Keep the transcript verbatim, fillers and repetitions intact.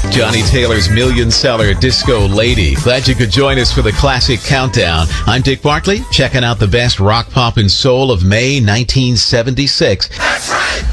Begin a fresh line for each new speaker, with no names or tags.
Johnny Taylor's million-seller Disco Lady. Glad you could join us for the Classic Countdown. I'm Dick Bartley, checking out the best rock, pop, and soul of May nineteen seventy-six.
That's right!